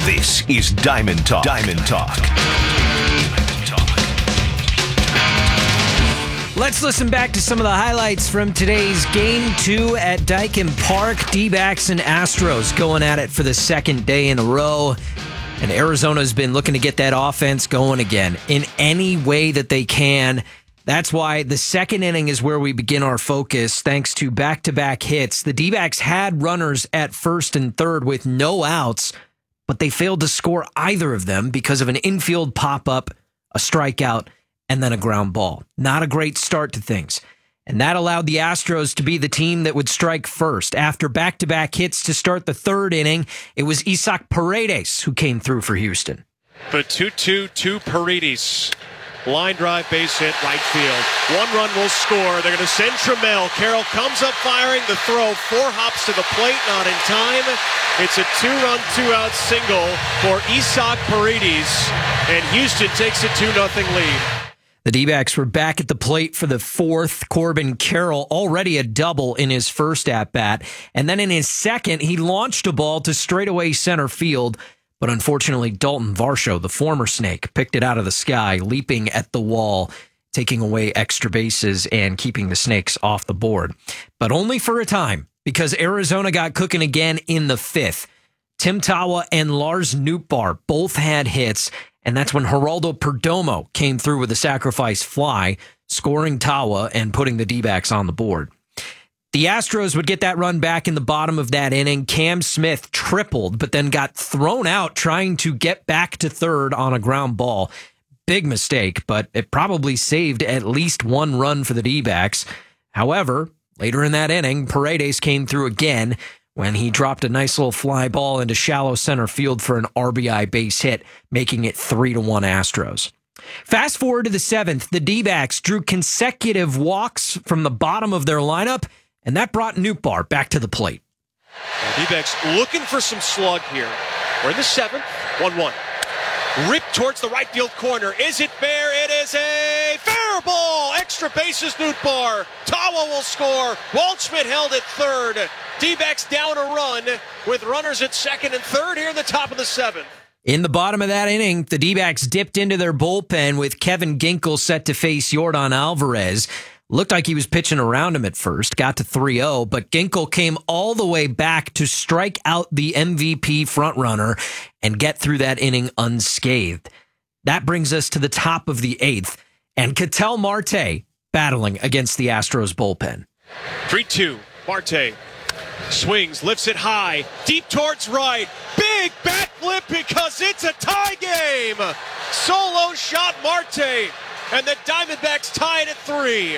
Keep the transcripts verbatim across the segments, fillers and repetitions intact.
This is Diamond Talk. Diamond Talk. Diamond Talk. Let's listen back to some of the highlights from today's Game two at Daikin Park. D-backs and Astros going at it for the second day in a row. And Arizona's been looking to get that offense going again in any way that they can. That's why the second inning is where we begin our focus, thanks to back-to-back hits. The D-backs had runners at first and third with no outs, but they failed to score either of them because of an infield pop-up, a strikeout, and then a ground ball. Not a great start to things. And that allowed the Astros to be the team that would strike first. After back-to-back hits to start the third inning, it was Isaac Paredes who came through for Houston. The two two to Paredes. Line drive, base hit, right field. One run will score. They're going to send Trammell. Carroll comes up firing the throw. Four hops to the plate, not in time. It's a two-run, two-out single for Isaac Paredes. And Houston takes a two nothing lead. The D-backs were back at the plate for the fourth. Corbin Carroll, already a double in his first at-bat. And then in his second, he launched a ball to straightaway center field. But unfortunately, Dalton Varsho, the former Snake, picked it out of the sky, leaping at the wall, taking away extra bases and keeping the Snakes off the board. But only for a time, because Arizona got cooking again in the fifth. Tim Tawa and Lars Nootbaar both had hits, and that's when Geraldo Perdomo came through with a sacrifice fly, scoring Tawa and putting the D-backs on the board. The Astros would get that run back in the bottom of that inning. Cam Smith tripled, but then got thrown out trying to get back to third on a ground ball. Big mistake, but it probably saved at least one run for the D-backs. However, later in that inning, Paredes came through again when he dropped a nice little fly ball into shallow center field for an R B I base hit, making it three to one Astros. Fast forward to the seventh, the D-backs drew consecutive walks from the bottom of their lineup, and that brought Nootbaar back to the plate. D-backs looking for some slug here. We're in the seventh, one one. Rip towards the right field corner. Is it fair? It is a fair ball. Extra bases, Nootbaar. Tawa will score. Waldschmidt held at third. D-backs down a run with runners at second and third here in the top of the seventh. In the bottom of that inning, the D-backs dipped into their bullpen with Kevin Ginkel set to face Yordan Alvarez. Looked like he was pitching around him at first, got to three oh, but Ginkel came all the way back to strike out the M V P frontrunner and get through that inning unscathed. That brings us to the top of the eighth, and Ketel Marte battling against the Astros bullpen. three two, Marte swings, lifts it high, deep towards right. Big bat flip because it's a tie game. Solo shot Marte. And the Diamondbacks tied at three.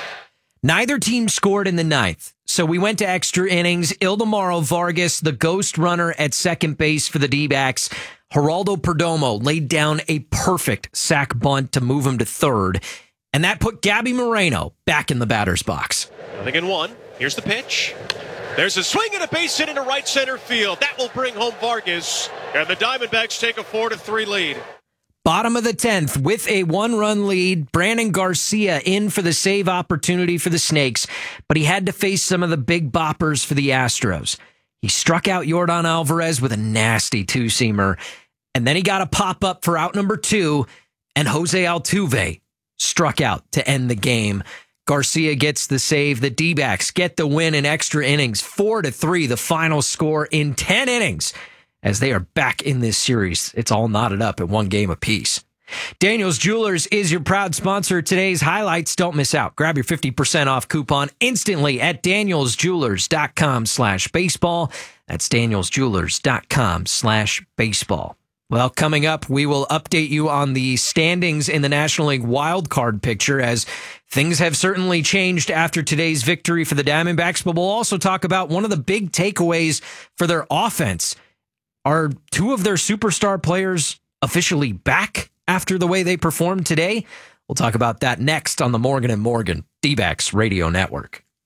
Neither team scored in the ninth, so we went to extra innings. Ildemaro Vargas, the ghost runner at second base for the D-backs. Geraldo Perdomo laid down a perfect sac bunt to move him to third, and that put Gabby Moreno back in the batter's box. Nothing in one. Here's the pitch. There's a swing and a base hit into right center field. That will bring home Vargas, and the Diamondbacks take a four to three lead. Bottom of the tenth, with a one-run lead, Brandon Garcia in for the save opportunity for the Snakes, but he had to face some of the big boppers for the Astros. He struck out Yordan Alvarez with a nasty two-seamer, and then he got a pop-up for out number two, and Jose Altuve struck out to end the game. Garcia gets the save. The D-backs get the win in extra innings, four to three, the final score in ten innings. As they are back in this series, it's all knotted up at one game apiece. Daniels Jewelers is your proud sponsor of today's highlights. Don't miss out. Grab your fifty percent off coupon instantly at danielsjewelers.com slash baseball. That's danielsjewelers.com slash baseball. Well, coming up, we will update you on the standings in the National League wildcard picture, as things have certainly changed after today's victory for the Diamondbacks, but we'll also talk about one of the big takeaways for their offense. Are two of their superstar players officially back after the way they performed today? We'll talk about that next on the Morgan and Morgan D-backs Radio Network.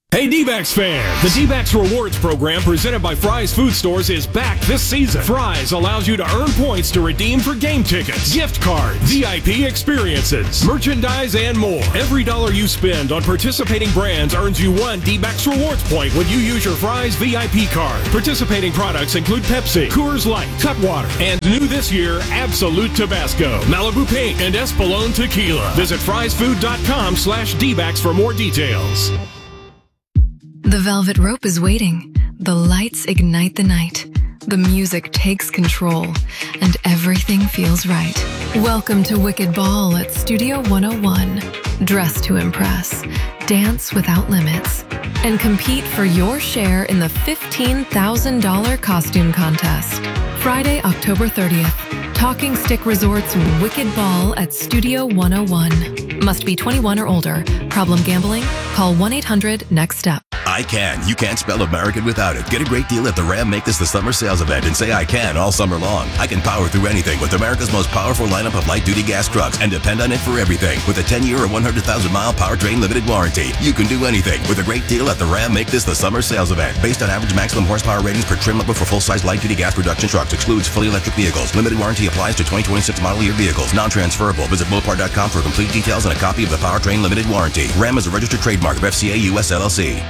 Hey D-backs fan, the D-backs Rewards program presented by Fry's Food Stores is back this season. Fry's allows you to earn points to redeem for game tickets, gift cards, V I P experiences, merchandise, and more. Every dollar you spend on participating brands earns you one D-backs Rewards point when you use your Fry's V I P card. Participating products include Pepsi, Coors Light, Cutwater, and new this year, Absolute Tabasco, Malibu Pink, and Espolòn Tequila. Visit frysfood.com slash D-backs for more details. The velvet rope is waiting. The lights ignite the night. The music takes control, and everything feels right. Welcome to Wicked Ball at Studio one oh one. Dress to impress, dance without limits, and compete for your share in the fifteen thousand dollars costume contest. Friday, October thirtieth. Talking Stick Resort's Wicked Ball at Studio one oh one. Must be twenty-one or older. Problem gambling? Call one eight hundred next step. I can. You can't spell American without it. Get a great deal at the Ram Make This the Summer sales event and say I can all summer long. I can power through anything with America's most powerful lineup of light-duty gas trucks and depend on it for everything. With a ten-year or one hundred thousand mile powertrain limited warranty, you can do anything with a great deal at the Ram Make This the Summer sales event. Based on average maximum horsepower ratings per trim level for full-size light-duty gas production trucks. Excludes fully electric vehicles. Limited warranty applies to twenty twenty-six model year vehicles. Non-transferable. Visit Mopar dot com for complete details and a copy of the powertrain limited warranty. Ram is a registered trademark of F C A U S L L C.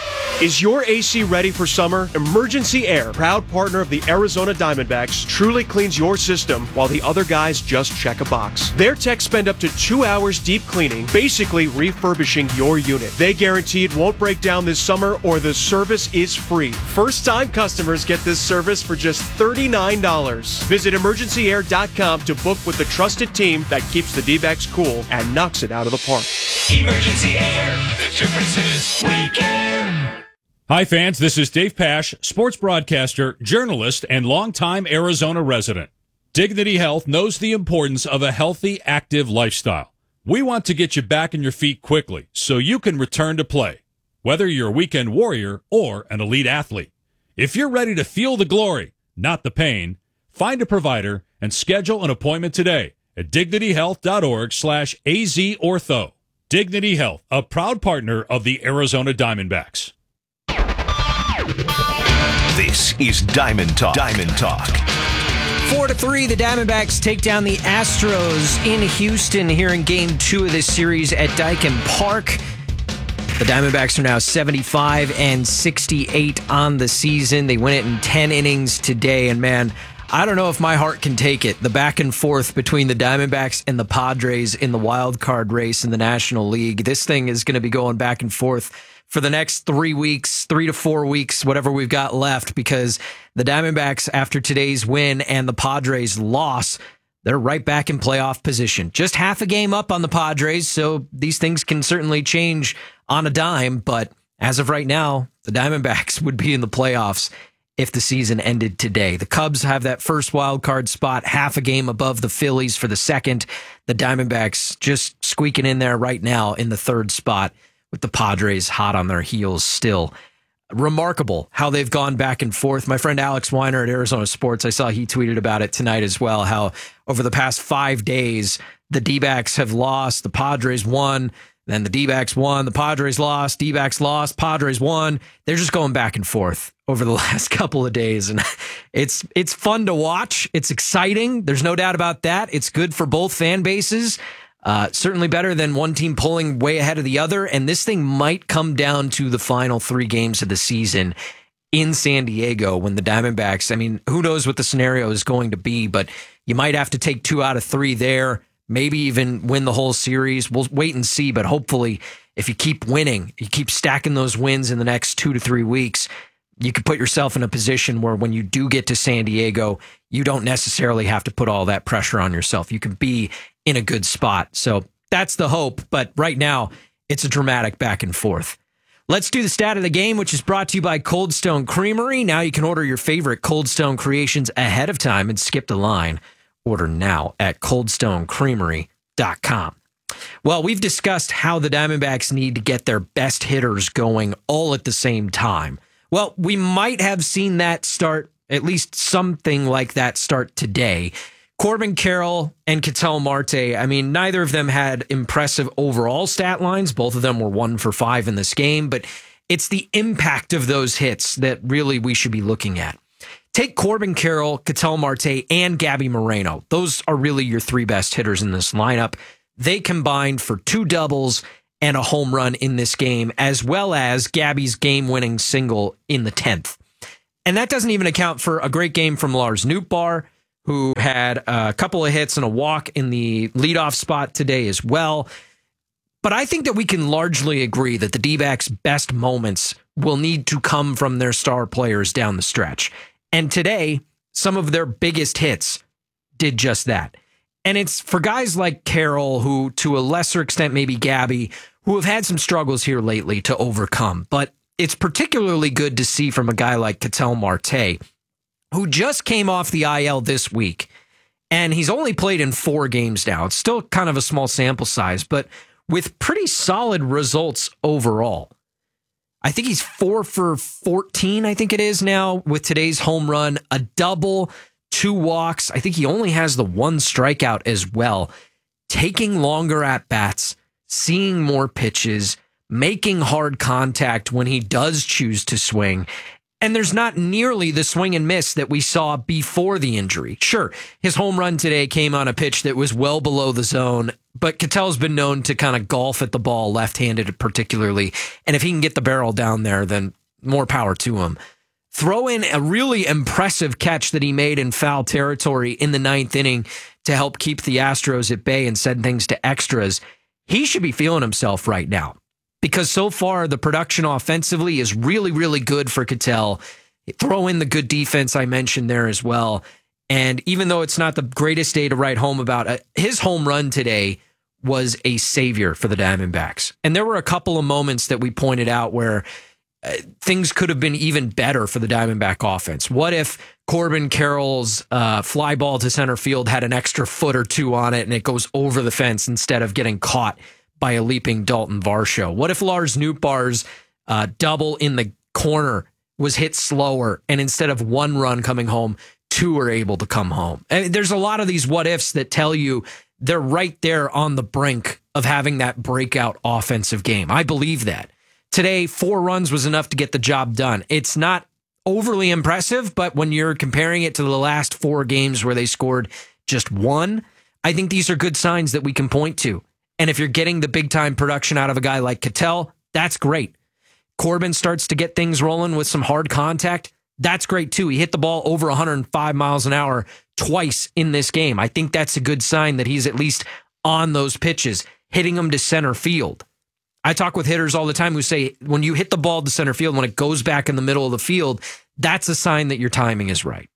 Is your A C ready for summer? Emergency Air, proud partner of the Arizona Diamondbacks, truly cleans your system while the other guys just check a box. Their techs spend up to two hours deep cleaning, basically refurbishing your unit. They guarantee it won't break down this summer or the service is free. First-time customers get this service for just thirty-nine dollars. Visit emergency air dot com to book with the trusted team that keeps the D-backs cool and knocks it out of the park. Emergency Air. The difference is we care. Hi, fans. This is Dave Pasch, sports broadcaster, journalist, and longtime Arizona resident. Dignity Health knows the importance of a healthy, active lifestyle. We want to get you back on your feet quickly so you can return to play, whether you're a weekend warrior or an elite athlete. If you're ready to feel the glory, not the pain, find a provider and schedule an appointment today at dignity health dot org slash A Z ortho. Dignity Health, a proud partner of the Arizona Diamondbacks. This is Diamond Talk. Diamond Talk. Four to three, the Diamondbacks take down the Astros in Houston here in Game Two of this series at Daikin Park. The Diamondbacks are now seventy-five and sixty-eight on the season. They win it in ten innings today, and man, I don't know if my heart can take it. The back and forth between the Diamondbacks and the Padres in the wild card race in the National League. This thing is going to be going back and forth for the next three weeks, three to four weeks, whatever we've got left, because the Diamondbacks, after today's win and the Padres' loss, they're right back in playoff position. Just half a game up on the Padres, so these things can certainly change on a dime, but as of right now, the Diamondbacks would be in the playoffs if the season ended today. The Cubs have that first wild card spot, half a game above the Phillies for the second. The Diamondbacks just squeaking in there right now in the third spot, with the Padres hot on their heels still. Remarkable how they've gone back and forth. My friend Alex Weiner at Arizona Sports, I saw he tweeted about it tonight as well, how over the past five days, the D-backs have lost, the Padres won, then the D-backs won, the Padres lost, D-backs lost, Padres won. They're just going back and forth over the last couple of days, and it's it's fun to watch. It's exciting. There's no doubt about that. It's good for both fan bases. Uh, certainly better than one team pulling way ahead of the other. And this thing might come down to the final three games of the season in San Diego when the Diamondbacks, I mean, who knows what the scenario is going to be, but you might have to take two out of three there, maybe even win the whole series. We'll wait and see, but hopefully if you keep winning, you keep stacking those wins in the next two to three weeks, you could put yourself in a position where when you do get to San Diego, you don't necessarily have to put all that pressure on yourself. You can be in a good spot. So that's the hope. But right now, it's a dramatic back and forth. Let's do the stat of the game, which is brought to you by Cold Stone Creamery. Now you can order your favorite Cold Stone creations ahead of time and skip the line. Order now at cold stone creamery dot com. Well, we've discussed how the Diamondbacks need to get their best hitters going all at the same time. Well, we might have seen that start, at least something like that start today. Corbin Carroll and Ketel Marte, I mean, neither of them had impressive overall stat lines. Both of them were one for five in this game, but It's the impact of those hits that really we should be looking at. Take Corbin Carroll, Ketel Marte, and Gabby Moreno. Those are really your three best hitters in this lineup. They combined for two doubles and a home run in this game, as well as Gabby's game-winning single in the tenth. And that doesn't even account for a great game from Lars Nootbaar, who had a couple of hits and a walk in the leadoff spot today as well. But I think that we can largely agree that the D-backs' best moments will need to come from their star players down the stretch. And today, some of their biggest hits did just that. And it's for guys like Carroll, who to a lesser extent, maybe Gabby, who have had some struggles here lately to overcome. But it's particularly good to see from a guy like Ketel Marte, who just came off the I L this week. And he's only played in four games now. It's still kind of a small sample size, but with pretty solid results overall. I think he's four for fourteen, I think it is now, with today's home run, a double, two walks. I think he only has the one strikeout as well. Taking longer at bats, seeing more pitches, making hard contact when he does choose to swing. And there's not nearly the swing and miss that we saw before the injury. Sure, his home run today came on a pitch that was well below the zone, but Ketel's been known to kind of golf at the ball left-handed particularly. And if he can get the barrel down there, then more power to him. Throw in a really impressive catch that he made in foul territory in the ninth inning to help keep the Astros at bay and send things to extras. He should be feeling himself right now, because so far the production offensively is really, really good for Ketel. Throw in the good defense I mentioned there as well. And even though it's not the greatest day to write home about, uh, his home run today was a savior for the Diamondbacks. And there were a couple of moments that we pointed out where uh, things could have been even better for the Diamondback offense. What if Corbin Carroll's uh, fly ball to center field had an extra foot or two on it and it goes over the fence instead of getting caught by a leaping Dalton Varsho? What if Lars Nootbaar's uh, double in the corner was hit slower and instead of one run coming home, two are able to come home? And there's a lot of these what ifs that tell you they're right there on the brink of having that breakout offensive game. I believe that. Today, four runs was enough to get the job done. It's not overly impressive, but when you're comparing it to the last four games where they scored just one, I think these are good signs that we can point to. And if you're getting the big-time production out of a guy like Ketel, that's great. Corbin starts to get things rolling with some hard contact. That's great, too. He hit the ball over one hundred five miles an hour twice in this game. I think that's a good sign that he's at least on those pitches, hitting them to center field. I talk with hitters all the time who say when you hit the ball to center field, when it goes back in the middle of the field, that's a sign that your timing is right.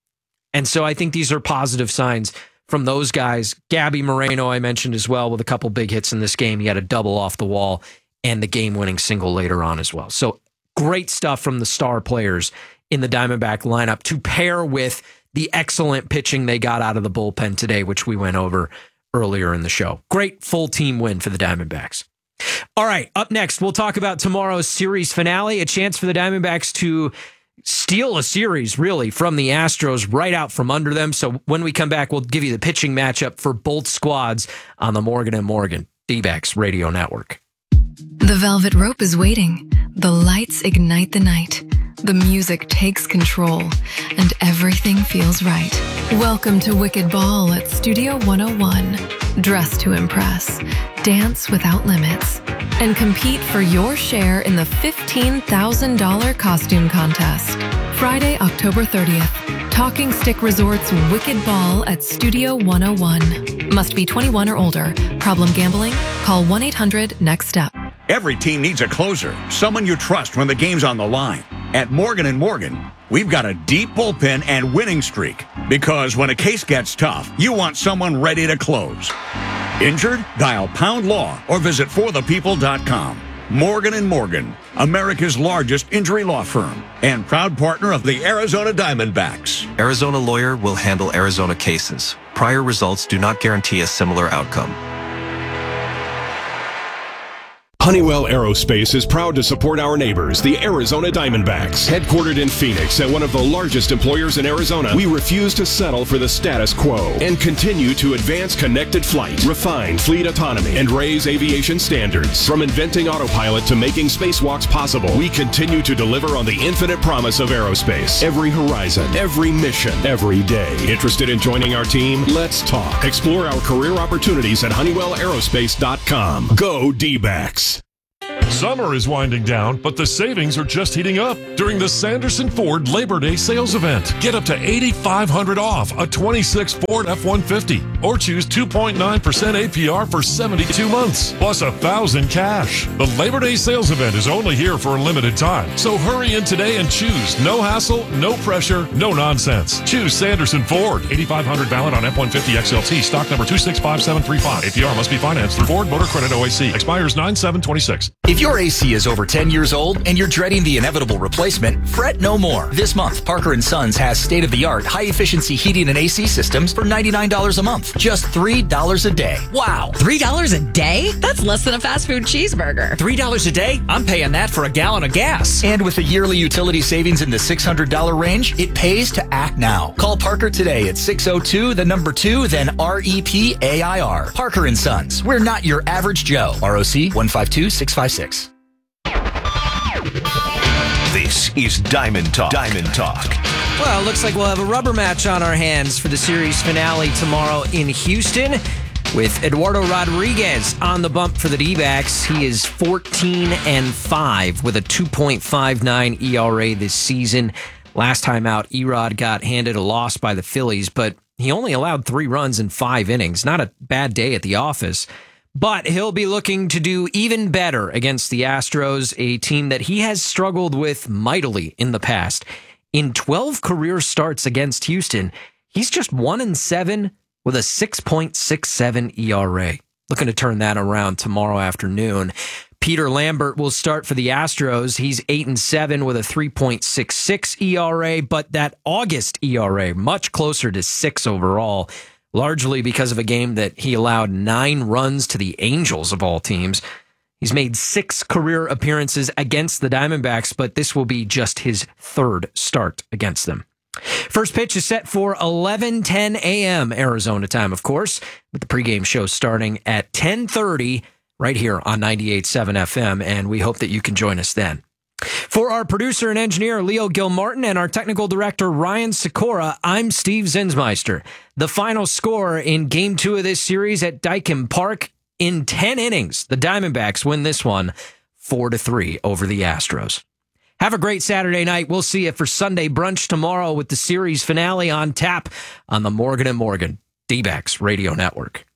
And so I think these are positive signs from those guys. Gabby Moreno, I mentioned as well, with a couple big hits in this game. He had a double off the wall and the game-winning single later on as well. So great stuff from the star players in the Diamondback lineup to pair with the excellent pitching they got out of the bullpen today, which we went over earlier in the show. Great full team win for the Diamondbacks. All right, up next, we'll talk about tomorrow's series finale, a chance for the Diamondbacks to steal a series, really, from the Astros right out from under them. So when we come back, we'll give you the pitching matchup for both squads on the Morgan and Morgan D-backs Radio Network. The velvet rope is waiting. The lights ignite the night. The music takes control, and everything feels right. Welcome to Wicked Ball at Studio one oh one. Dress to impress, dance without limits, and compete for your share in the fifteen thousand dollars costume contest. Friday, October thirtieth. Talking Stick Resort's Wicked Ball at Studio one oh one. Must be twenty-one or older. Problem gambling? Call one eight hundred next step. Every team needs a closer, someone you trust when the game's on the line. At Morgan and Morgan, we've got a deep bullpen and winning streak, because when a case gets tough, you want someone ready to close. Injured? Dial Pound Law or visit for the people dot com. Morgan and Morgan, America's largest injury law firm and proud partner of the Arizona Diamondbacks. Arizona Lawyer will handle Arizona cases. Prior results do not guarantee a similar outcome. Honeywell Aerospace is proud to support our neighbors, the Arizona Diamondbacks. Headquartered in Phoenix and one of the largest employers in Arizona, we refuse to settle for the status quo and continue to advance connected flight, refine fleet autonomy, and raise aviation standards. From inventing autopilot to making spacewalks possible, we continue to deliver on the infinite promise of aerospace. Every horizon, every mission, every day. Interested in joining our team? Let's talk. Explore our career opportunities at honeywell aerospace dot com. Go D-backs. Summer is winding down, but the savings are just heating up during the Sanderson Ford Labor Day sales event. Get up to eight thousand five hundred dollars off a twenty-six Ford F one fifty or choose two point nine percent A P R for seventy-two months, plus one thousand dollars cash. The Labor Day sales event is only here for a limited time, so hurry in today and choose. No hassle, no pressure, no nonsense. Choose Sanderson Ford. eight thousand five hundred dollars valid on F one fifty X L T, stock number two six five seven three five. A P R must be financed through Ford Motor Credit O A C. Expires nine seven twenty-six. If your A C is over ten years old and you're dreading the inevitable replacement, fret no more. This month, Parker and Sons has state-of-the-art, high-efficiency heating and A C systems for ninety-nine dollars a month. Just three dollars a day. Wow. three dollars a day? That's less than a fast food cheeseburger. three dollars a day? I'm paying that for a gallon of gas. And with a yearly utility savings in the six hundred dollars range, it pays to act now. Call Parker today at six oh two, the number two, then R E P A I R. Parker and Sons. We're not your average Joe. R O C one five two six five six. This is Diamond Talk. Diamond Talk. Well, it looks like we'll have a rubber match on our hands for the series finale tomorrow in Houston with Eduardo Rodriguez on the bump for the D-backs. He is fourteen and five with a two point five nine E R A this season. Last time out, Erod got handed a loss by the Phillies, but he only allowed three runs in five innings. Not a bad day at the office. But he'll be looking to do even better against the Astros, a team that he has struggled with mightily in the past. In twelve career starts against Houston, he's just one and seven with a six point six seven E R A. Looking to turn that around tomorrow afternoon. Peter Lambert will start for the Astros. He's eight and seven with a three point six six E R A, but that August E R A much closer to six overall. Largely because of a game that he allowed nine runs to the Angels of all teams. He's made six career appearances against the Diamondbacks, but this will be just his third start against them. First pitch is set for eleven ten a.m. Arizona time, of course, with the pregame show starting at ten thirty right here on ninety-eight point seven F M, and we hope that you can join us then. For our producer and engineer, Leo Gilmartin, and our technical director, Ryan Sikora, I'm Steve Zinsmeister. The final score in Game two of this series at Dyken Park, in ten innings, the Diamondbacks win this one four to three over the Astros. Have a great Saturday night. We'll see you for Sunday brunch tomorrow with the series finale on tap on the Morgan and Morgan D-backs Radio Network.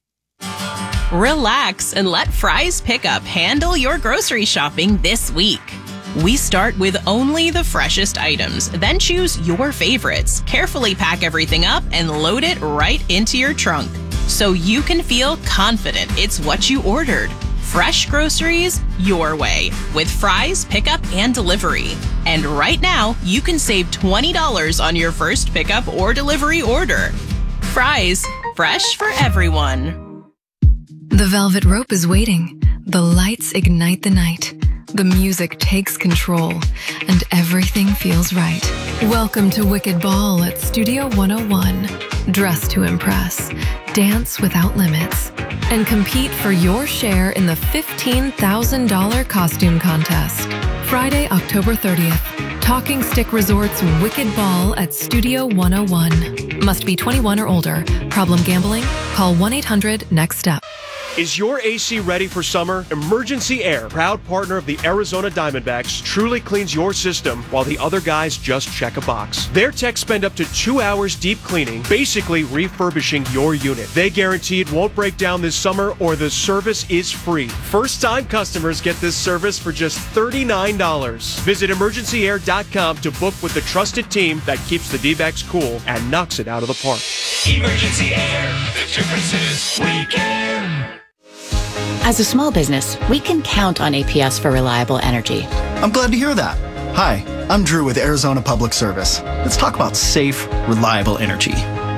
Relax and let Fry's Pickup handle your grocery shopping this week. We start with only the freshest items, then choose your favorites, carefully pack everything up, and load it right into your trunk so you can feel confident it's what you ordered. Fresh groceries your way with Fry's Pickup and Delivery. And right now, you can save twenty dollars on your first pickup or delivery order. Fry's, fresh for everyone. The velvet rope is waiting. The lights ignite the night. The music takes control, and everything feels right. Welcome to Wicked Ball at Studio one oh one. Dress to impress, dance without limits, and compete for your share in the fifteen thousand dollars costume contest. Friday, October thirtieth. Talking Stick Resort's Wicked Ball at Studio one oh one. Must be twenty-one or older. Problem gambling? Call one eight hundred next step. Is your A C ready for summer? Emergency Air, proud partner of the Arizona Diamondbacks, truly cleans your system while the other guys just check a box. Their techs spend up to two hours deep cleaning, basically refurbishing your unit. They guarantee it won't break down this summer or the service is free. First-time customers get this service for just thirty-nine dollars. Visit emergency air dot com to book with the trusted team that keeps the D-backs cool and knocks it out of the park. Emergency Air, the difference is we care. As a small business, we can count on A P S for reliable energy. I'm glad to hear that. Hi, I'm Drew with Arizona Public Service. Let's talk about safe, reliable energy.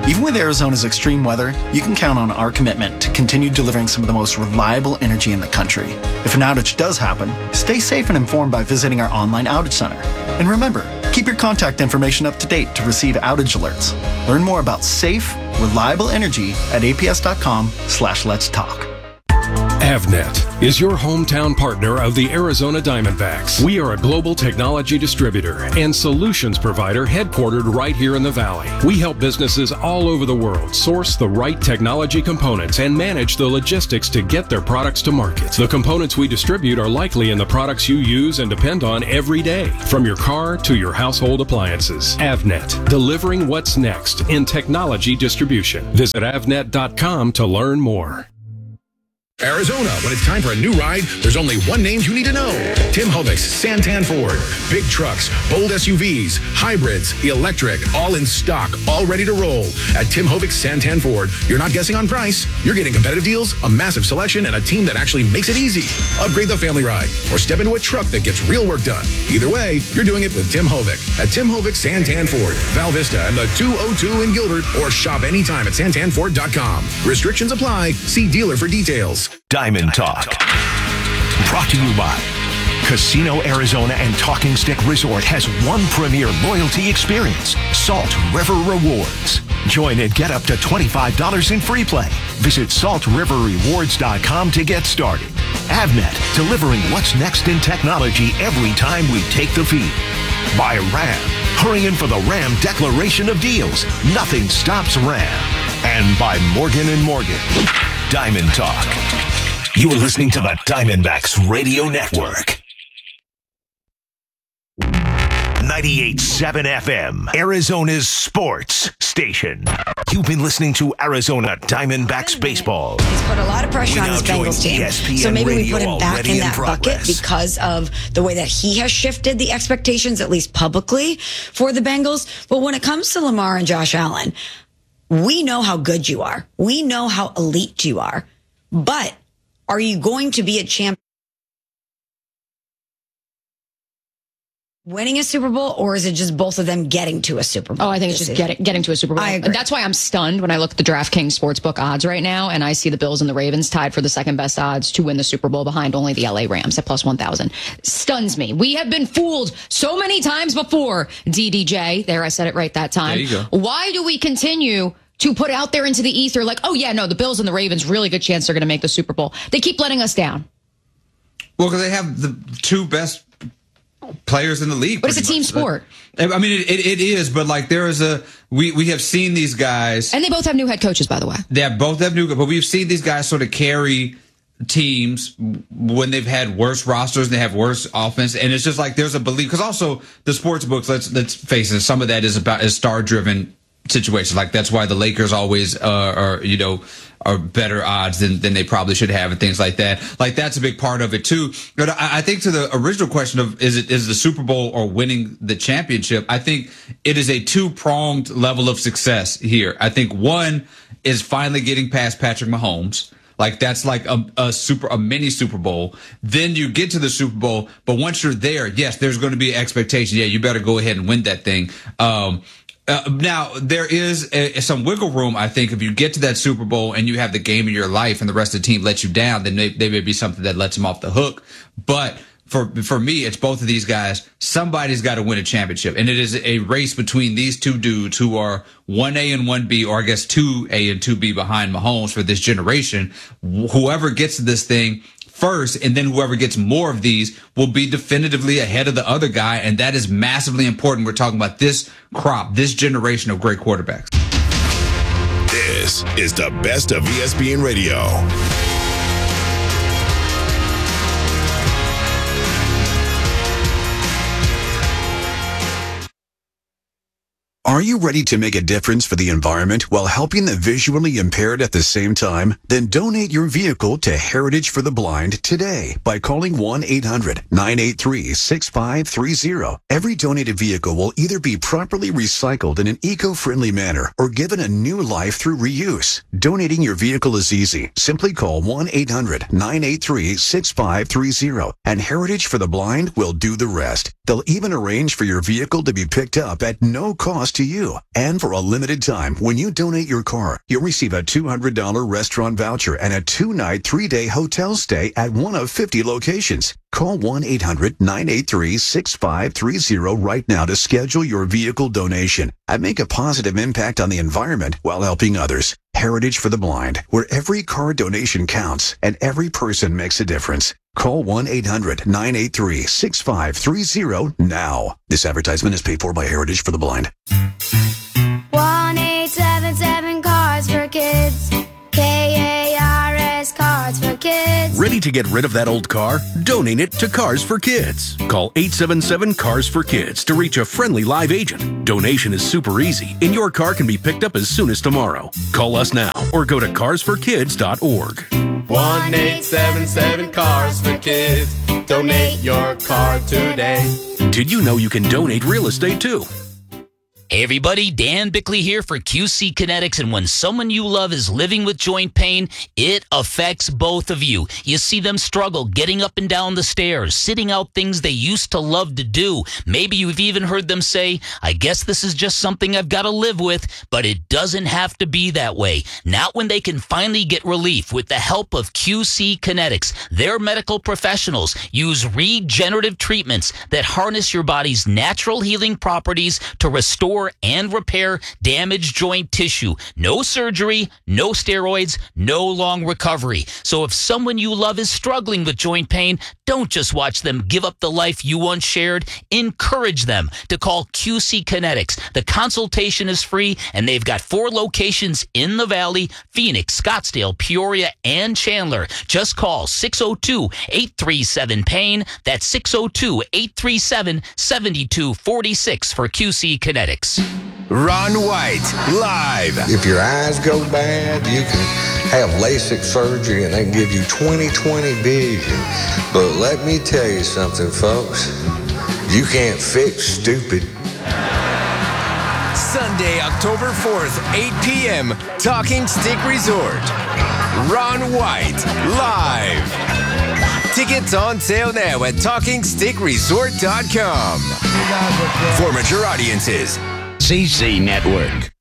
Even with Arizona's extreme weather, you can count on our commitment to continue delivering some of the most reliable energy in the country. If an outage does happen, stay safe and informed by visiting our online outage center. And remember, keep your contact information up to date to receive outage alerts. Learn more about safe, reliable energy at aps.com slash let's talk. Avnet is your hometown partner of the Arizona Diamondbacks. We are a global technology distributor and solutions provider headquartered right here in the Valley. We help businesses all over the world source the right technology components and manage the logistics to get their products to market. The components we distribute are likely in the products you use and depend on every day, from your car to your household appliances. Avnet, delivering what's next in technology distribution. Visit avnet dot com to learn more. Arizona, when it's time for a new ride, there's only one name you need to know. Tim Hovic's Santan Ford. Big trucks, bold S U Vs, hybrids, electric, all in stock, all ready to roll. At Tim Hovic's Santan Ford, you're not guessing on price. You're getting competitive deals, a massive selection, and a team that actually makes it easy. Upgrade the family ride or step into a truck that gets real work done. Either way, you're doing it with Tim Hovic. At Tim Hovic's Santan Ford, Val Vista and the two oh two in Gilbert, or shop anytime at santan ford dot com. Restrictions apply. See dealer for details. Diamond Talk. Brought to you by Casino Arizona and Talking Stick Resort has one premier loyalty experience, Salt River Rewards. Join and get up to twenty-five dollars in free play. Visit salt river rewards dot com to get started. Avnet, delivering what's next in technology every time we take the feed. By RAM, hurry in for the RAM Declaration of Deals. Nothing stops RAM. And by Morgan and Morgan. Diamond Talk. You are listening to the Diamondbacks Radio Network. ninety-eight point seven F M, Arizona's sports station. You've been listening to Arizona Diamondbacks baseball. He's put a lot of pressure on his Bengals team. So maybe we put him back in that bucket because of the way that he has shifted the expectations, at least publicly, for the Bengals. But when it comes to Lamar and Josh Allen, we know how good you are. We know how elite you are. But are you going to be a champion winning a Super Bowl, or is it just both of them getting to a Super Bowl? Oh, I think it's just getting getting to a Super Bowl. I agree. That's why I'm stunned when I look at the DraftKings Sportsbook odds right now, and I see the Bills and the Ravens tied for the second best odds to win the Super Bowl behind only the L A Rams at plus one thousand. Stuns me. We have been fooled so many times before, D D J. There, I said it right that time. There you go. Why do we continue to put out there into the ether like, oh, yeah, no, the Bills and the Ravens, really good chance they're going to make the Super Bowl? They keep letting us down. Well, because they have the two best players in the league. But it's a team sport. I mean, it, it, it is, but like there is a, we, we have seen these guys. And they both have new head coaches, by the way. They have both have new, but we've seen these guys sort of carry teams when they've had worse rosters and they have worse offense. And it's just like there's a belief, because also the sports books, let's, let's face it, some of that is about is star driven situations. Like that's why the Lakers always uh, are, you know, are better odds than, than they probably should have and things like that. Like that's a big part of it too. But I, I think to the original question of is it is the Super Bowl or winning the championship, I think it is a two-pronged level of success here. I think one is finally getting past Patrick Mahomes. Like that's like a, a super, a mini Super Bowl. Then you get to the Super Bowl, but once you're there, yes, there's going to be an expectation. Yeah, you better go ahead and win that thing. Um, Uh, now, there is a, some wiggle room, I think, if you get to that Super Bowl and you have the game of your life and the rest of the team lets you down, then they, they may be something that lets them off the hook. But for for me, it's both of these guys. Somebody's got to win a championship. And it is a race between these two dudes who are one A and one B, or I guess two A and two B behind Mahomes for this generation. Whoever gets to this thing first, and then whoever gets more of these will be definitively ahead of the other guy, and that is massively important. We're talking about this crop, this generation of great quarterbacks. This is the best of E S P N Radio. Are you ready to make a difference for the environment while helping the visually impaired at the same time? Then donate your vehicle to Heritage for the Blind today by calling one eight hundred nine eight three six five three zero. Every donated vehicle will either be properly recycled in an eco-friendly manner or given a new life through reuse. Donating your vehicle is easy. Simply call one eight hundred nine eight three six five three zero and Heritage for the Blind will do the rest. They'll even arrange for your vehicle to be picked up at no cost close to you. And for a limited time, when you donate your car, you'll receive a two hundred dollars restaurant voucher and a two-night, three-day hotel stay at one of fifty locations. Call one eight hundred nine eight three six five three zero right now to schedule your vehicle donation and make a positive impact on the environment while helping others. Heritage for the Blind, where every car donation counts and every person makes a difference. Call one eight hundred nine eight three six five three zero now. This advertisement is paid for by Heritage for the Blind. one eight seven seven Cars for Kids. K A R S Cars for Kids. Ready to get rid of that old car? Donate it to Cars for Kids. Call eight seven seven Cars for Kids to reach a friendly live agent. Donation is super easy, and your car can be picked up as soon as tomorrow. Call us now or go to cars for kids dot org. one eight seven seven Cars for Kids. Donate your car today. Did you know you can donate real estate too? Hey everybody, Dan Bickley here for Q C Kinetics, and when someone you love is living with joint pain, it affects both of you. You see them struggle getting up and down the stairs, sitting out things they used to love to do. Maybe you've even heard them say, I guess this is just something I've got to live with, but it doesn't have to be that way. Not when they can finally get relief with the help of Q C Kinetics. Their medical professionals use regenerative treatments that harness your body's natural healing properties to restore and repair damaged joint tissue. No surgery, no steroids, no long recovery. So if someone you love is struggling with joint pain, don't just watch them give up the life you once shared. Encourage them to call Q C Kinetics. The consultation is free, and they've got four locations in the Valley: Phoenix, Scottsdale, Peoria, and Chandler. Just call six oh two, eight three seven, pain. That's six oh two, eight three seven, seven two four six for Q C Kinetics. Ron White, live. If your eyes go bad, you can have LASIK surgery and they can give you twenty twenty vision. But let me tell you something, folks. You can't fix stupid. Sunday, October fourth, eight p.m., Talking Stick Resort. Ron White, live. Tickets on sale now at talking stick resort dot com. For mature audiences, C C Network.